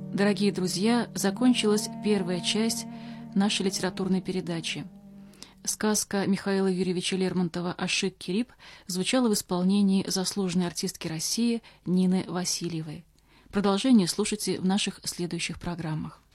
Дорогие друзья, закончилась первая часть нашей литературной передачи. Сказка Михаила Юрьевича Лермонтова «Ашик Кирип» звучала в исполнении заслуженной артистки России Нины Васильевой. Продолжение слушайте в наших следующих программах.